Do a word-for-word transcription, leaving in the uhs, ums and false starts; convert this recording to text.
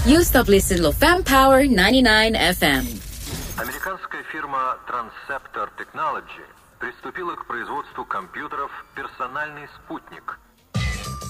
You stop listening to Fam Power ninety nine эф эм. Американская фирма Transceptor Technology приступила к производству компьютеров «Персональный спутник»,